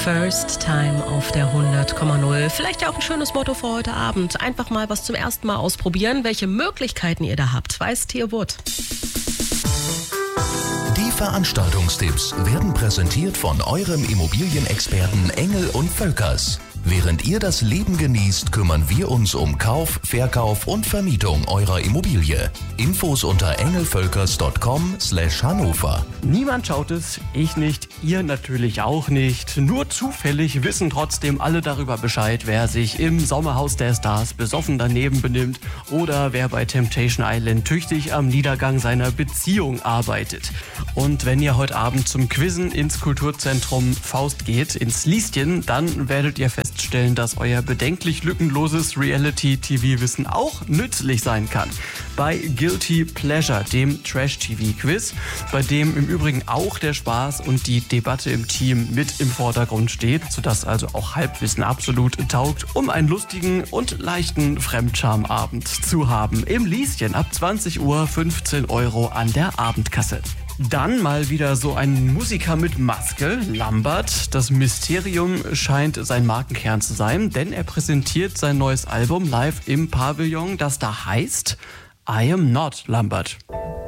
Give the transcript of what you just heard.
First Time auf der 100,0. Vielleicht ja auch ein schönes Motto für heute Abend. Einfach mal was zum ersten Mal ausprobieren, welche Möglichkeiten ihr da habt. Weiß Theo Wood. Die Veranstaltungstipps werden präsentiert von eurem Immobilienexperten Engel und Völkers. Während ihr das Leben genießt, kümmern wir uns um Kauf, Verkauf und Vermietung eurer Immobilie. Infos unter engelvölkers.com/Hannover. Niemand schaut es, ich nicht, ihr natürlich auch nicht. Nur zufällig wissen trotzdem alle darüber Bescheid, wer sich im Sommerhaus der Stars besoffen daneben benimmt oder wer bei Temptation Island tüchtig am Niedergang seiner Beziehung arbeitet. Und wenn ihr heute Abend zum Quizzen ins Kulturzentrum Faust geht, ins Lieschen, dann werdet ihr feststellen, dass euer bedenklich lückenloses Reality-TV-Wissen auch nützlich sein kann. Bei Guilty Pleasure, dem Trash-TV-Quiz, bei dem im Übrigen auch der Spaß und die Debatte im Team mit im Vordergrund steht, sodass also auch Halbwissen absolut taugt, um einen lustigen und leichten Fremdschamabend zu haben. Im Lieschen ab 20 Uhr 15 € an der Abendkasse. Dann mal wieder so ein Musiker mit Maske, Lambert. Das Mysterium scheint sein Markenkern zu sein, denn er präsentiert sein neues Album live im Pavillon, das da heißt I Am Not Lambert.